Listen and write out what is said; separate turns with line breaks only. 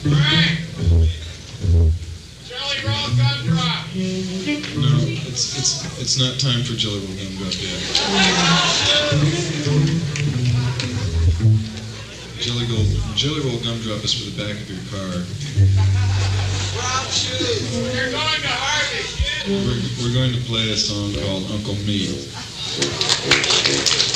Frank! Jelly Roll Gumdrop!
No, it's not time for Jelly Roll Gumdrop yet. Jelly Roll Gumdrop is for the back of your car.
Brown shoes! You're going to Harvey!
We're going to play a song called Uncle Meat.